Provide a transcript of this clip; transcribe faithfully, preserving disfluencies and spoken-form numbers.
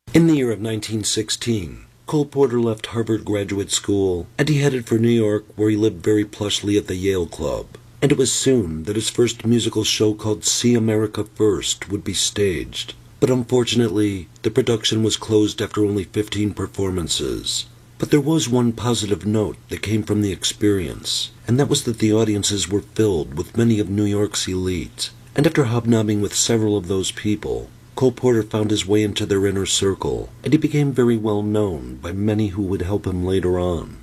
In the year of nineteen sixteen, Cole Porter left Harvard Graduate School, and he headed for New York, where he lived very plushly at the Yale Club. And it was soon that his first musical show called See America First would be staged. But unfortunately, the production was closed after only fifteen performances. But there was one positive note that came from the experience, and that was that the audiences were filled with many of New York's elite. And after hobnobbing with several of those people, Cole Porter found his way into their inner circle, and he became very well known by many who would help him later on.